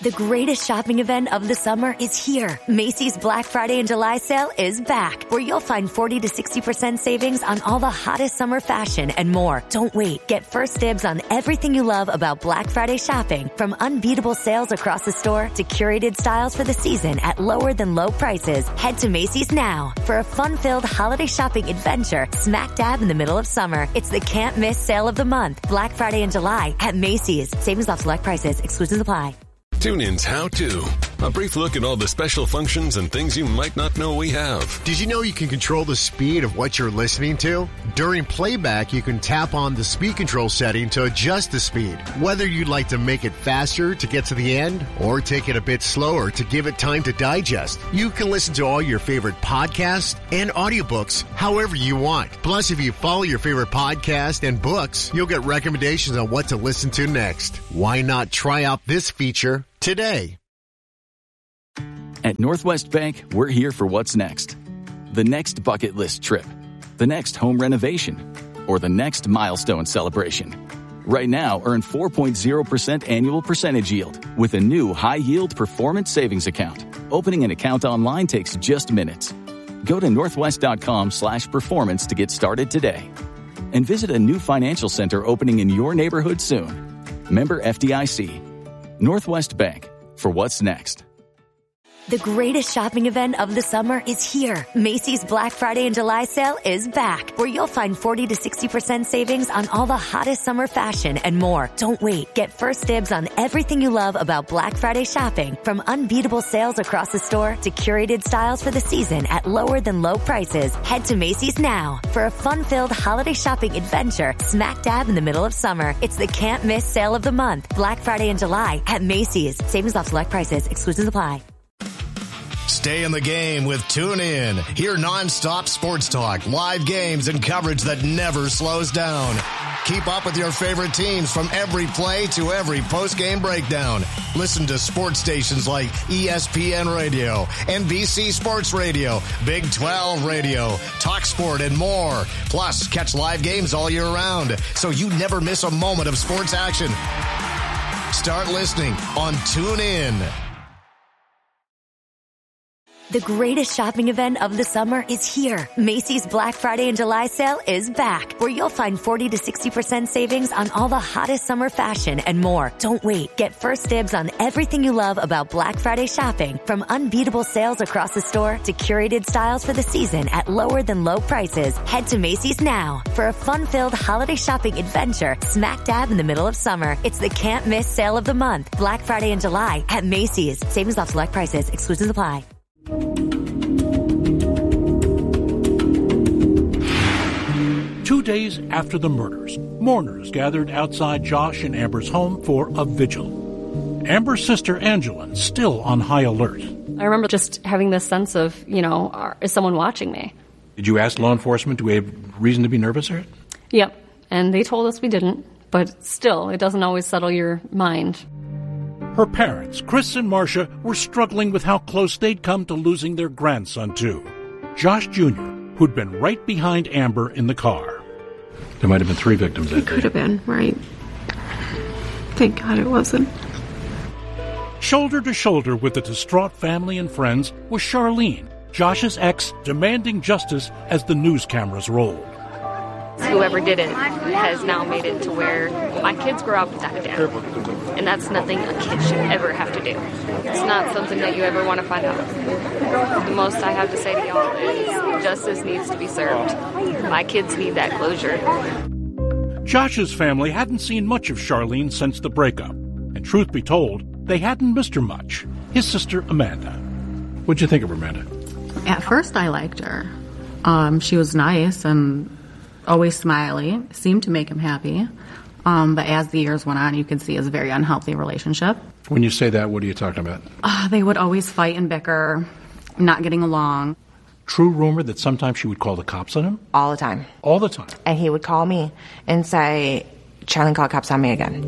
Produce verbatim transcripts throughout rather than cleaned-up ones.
The greatest shopping event of the summer is here. Macy's Black Friday and July sale is back, where you'll find forty to sixty percent savings on all the hottest summer fashion and more. Don't wait. Get first dibs on everything you love about Black Friday shopping, from unbeatable sales across the store to curated styles for the season at lower than low prices. Head to Macy's now for a fun-filled holiday shopping adventure smack dab in the middle of summer. It's the can't miss sale of the month. Black Friday and July at Macy's. Savings off select prices. Exclusions apply. TuneIn's How To. A brief look at all the special functions and things you might not know we have. Did you know you can control the speed of what you're listening to? During playback, you can tap on the speed control setting to adjust the speed. Whether you'd like to make it faster to get to the end or take it a bit slower to give it time to digest, you can listen to all your favorite podcasts and audiobooks however you want. Plus, if you follow your favorite podcast and books, you'll get recommendations on what to listen to next. Why not try out this feature today? At Northwest Bank, we're here for what's next. The next bucket list trip, the next home renovation, or the next milestone celebration. Right now, earn four point zero percent annual percentage yield with a new high-yield performance savings account. Opening an account online takes just minutes. Go to northwest.com slash performance to get started today. And visit a new financial center opening in your neighborhood soon. Member F D I C. Northwest Bank, for what's next. The greatest shopping event of the summer is here. Macy's Black Friday and July sale is back, where you'll find forty to sixty percent savings on all the hottest summer fashion and more. Don't wait. Get first dibs on everything you love about Black Friday shopping, from unbeatable sales across the store to curated styles for the season at lower than low prices. Head to Macy's now for a fun-filled holiday shopping adventure smack dab in the middle of summer. It's the can't miss sale of the month. Black Friday and July at Macy's. Savings off select prices. Exclusions apply. Stay in the game with TuneIn. Hear nonstop sports talk, live games, and coverage that never slows down. Keep up with your favorite teams from every play to every post-game breakdown. Listen to sports stations like E S P N Radio, N B C Sports Radio, Big twelve Radio, TalkSport, and more. Plus, catch live games all year round, so you never miss a moment of sports action. Start listening on TuneIn. The greatest shopping event of the summer is here. Macy's Black Friday and July sale is back, where you'll find forty to sixty percent savings on all the hottest summer fashion and more. Don't wait. Get first dibs on everything you love about Black Friday shopping, from unbeatable sales across the store to curated styles for the season at lower than low prices. Head to Macy's now for a fun-filled holiday shopping adventure smack dab in the middle of summer. It's the can't miss sale of the month. Black Friday and July at Macy's. Savings off select prices. Exclusions apply. Two days after the murders, mourners gathered outside Josh and Amber's home for a vigil. Amber's sister, Angela, still on high alert. I remember just having this sense of, you know, are, is someone watching me? Did you ask law enforcement, do we have reason to be nervous here? Yep, and they told us we didn't, but still, it doesn't always settle your mind. Her parents, Chris and Marcia, were struggling with how close they'd come to losing their grandson, too. Josh Junior, who'd been right behind Amber in the car. There might have been three victims that day. It could have been, right? Thank God it wasn't. Shoulder to shoulder with the distraught family and friends was Charlene, Josh's ex, demanding justice as the news cameras rolled. Whoever did it has now made it to where my kids grow up without a dad. And that's nothing a kid should ever have to do. It's not something that you ever want to find out. The most I have to say to y'all is justice needs to be served. My kids need that closure. Josh's family hadn't seen much of Charlene since the breakup. And truth be told, they hadn't missed her much. His sister, Amanda. What'd you think of her, Amanda? At first, I liked her. Um, she was nice and always smiley, seemed to make him happy. Um, but as the years went on, you could see it was a very unhealthy relationship. When you say that, what are you talking about? Uh, they would always fight and bicker, not getting along. True rumor that sometimes she would call the cops on him? All the time. All the time? And he would call me and say, Charlene called cops on me again.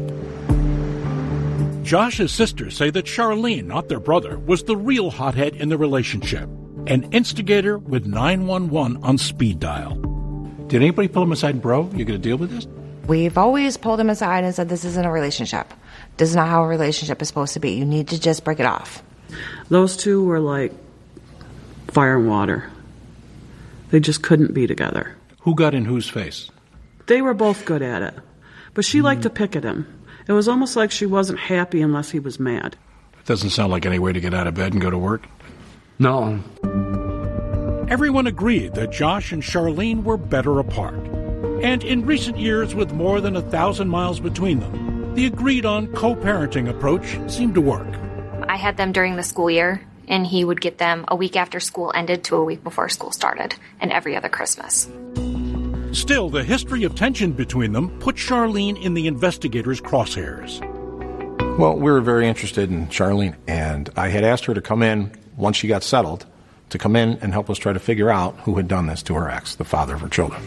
Josh's sisters say that Charlene, not their brother, was the real hothead in the relationship. An instigator with nine one one on speed dial. Did anybody pull him aside, bro? You going to deal with this? We've always pulled him aside and said, this isn't a relationship. This is not how a relationship is supposed to be. You need to just break it off. Those two were like fire and water. They just couldn't be together. Who got in whose face? They were both good at it. But she mm. liked to pick at him. It was almost like she wasn't happy unless he was mad. It doesn't sound like any way to get out of bed and go to work. No. Everyone agreed that Josh and Charlene were better apart. And in recent years, with more than a thousand miles between them, the agreed-on co-parenting approach seemed to work. I had them during the school year, and he would get them a week after school ended to a week before school started, and every other Christmas. Still, the history of tension between them put Charlene in the investigators' crosshairs. Well, we were very interested in Charlene, and I had asked her to come in once she got settled, to come in and help us try to figure out who had done this to her ex, the father of her children.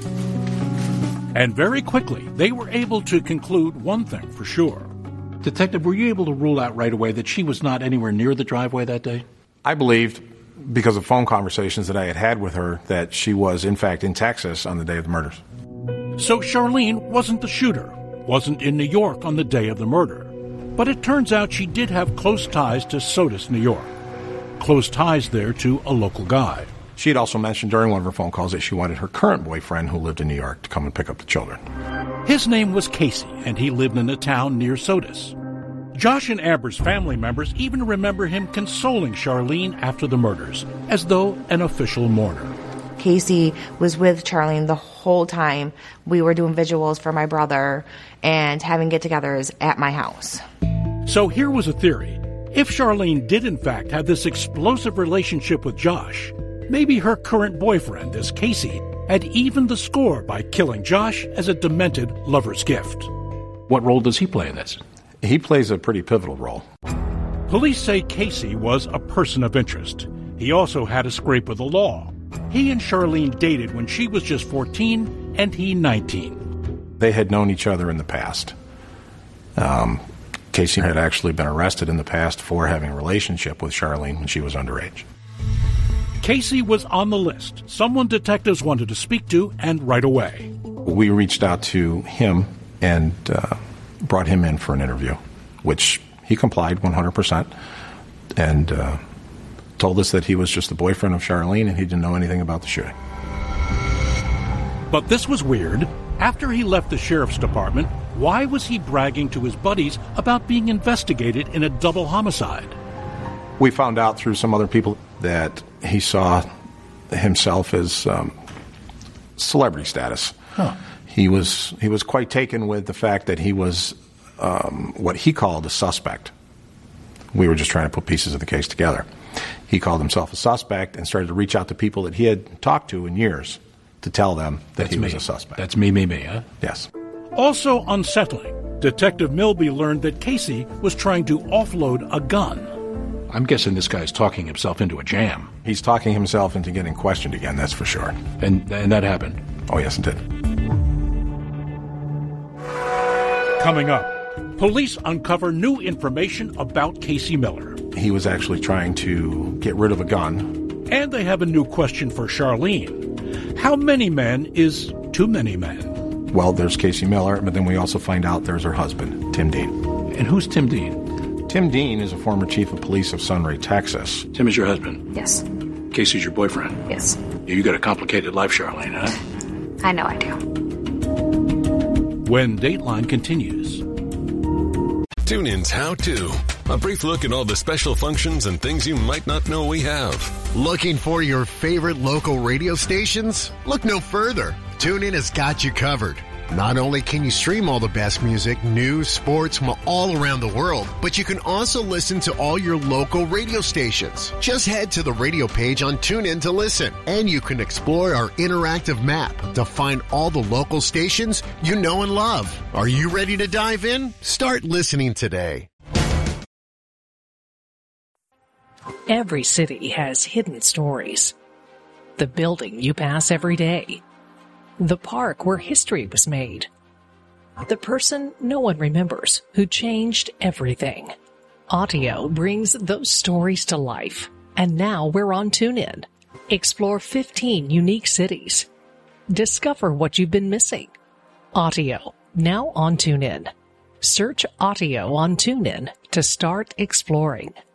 And very quickly, they were able to conclude one thing for sure. Detective, were you able to rule out right away that she was not anywhere near the driveway that day? I believed, because of phone conversations that I had had with her, that she was, in fact, in Texas on the day of the murders. So Charlene wasn't the shooter, wasn't in New York on the day of the murder. But it turns out she did have close ties to Sodus, New York. Close ties there to a local guy. She had also mentioned during one of her phone calls that she wanted her current boyfriend, who lived in New York, to come and pick up the children. His name was Casey, and he lived in a town near Sodus. Josh and Amber's family members even remember him consoling Charlene after the murders, as though an official mourner. Casey was with Charlene the whole time. We were doing visuals for my brother and having get-togethers at my house. So here was a theory. If Charlene did in fact have this explosive relationship with Josh, maybe her current boyfriend, this Casey, had evened the score by killing Josh as a demented lover's gift. What role does he play in this? He plays a pretty pivotal role. Police say Casey was a person of interest. He also had a scrape with the law. He and Charlene dated when she was just fourteen and he nineteen. They had known each other in the past. Um, Casey had actually been arrested in the past for having a relationship with Charlene when she was underage. Casey was on the list, someone detectives wanted to speak to, and right away. We reached out to him and uh, brought him in for an interview, which he complied one hundred percent, and uh, told us that he was just the boyfriend of Charlene and he didn't know anything about the shooting. But this was weird. After he left the sheriff's department, why was he bragging to his buddies about being investigated in a double homicide? We found out through some other people that he saw himself as um, celebrity status. Huh. He was he was quite taken with the fact that he was um, what he called a suspect. We were just trying to put pieces of the case together. He called himself a suspect and started to reach out to people that he had talked to in years to tell them that That's he me. was a suspect. That's me, me, me, huh? Yes. Also unsettling, Detective Milby learned that Casey was trying to offload a gun. I'm guessing this guy's talking himself into a jam. He's talking himself into getting questioned again, that's for sure. And and that happened? Oh, yes, it did. Coming up, police uncover new information about Casey Miller. He was actually trying to get rid of a gun. And they have a new question for Charlene. How many men is too many men? Well, there's Casey Miller, but then we also find out there's her husband, Tim Dean. And who's Tim Dean? Tim Dean is a former chief of police of Sunray, Texas. Tim is your husband? Yes. Casey's your boyfriend? Yes. You got a complicated life, Charlene, huh? I know I do. When Dateline continues. TuneIn's How To. A brief look at all the special functions and things you might not know we have. Looking for your favorite local radio stations? Look no further. TuneIn has got you covered. Not only can you stream all the best music, news, sports from all around the world, but you can also listen to all your local radio stations. Just head to the radio page on TuneIn to listen, and you can explore our interactive map to find all the local stations you know and love. Are you ready to dive in? Start listening today. Every city has hidden stories. The building you pass every day. The park where history was made. The person no one remembers who changed everything. Audio brings those stories to life. And now we're on TuneIn. Explore fifteen unique cities. Discover what you've been missing. Audio Now on TuneIn. Search audio on TuneIn to start exploring.